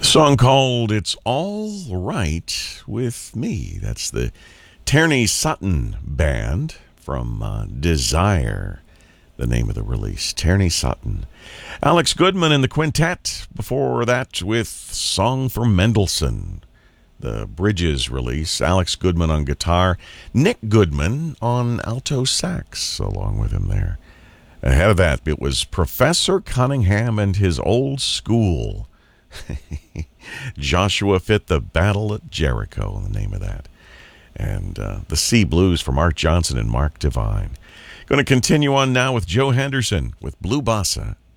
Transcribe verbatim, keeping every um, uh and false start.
Song called It's All Right With Me. That's the Tierney Sutton Band from uh, Desire, the name of the release. Tierney Sutton. Alex Goodman and the Quintet. Before that with Song for Mendelssohn, the Bridges release. Alex Goodman on guitar. Nick Goodman on alto sax along with him there. Ahead of that, it was Professor Cunningham and his Old School. Joshua Fit, the Battle at Jericho, the name of that. And uh, the Sea Blues from Art Johnson and Mark Devine. Going to continue on now with Joe Henderson with Blue Bossa.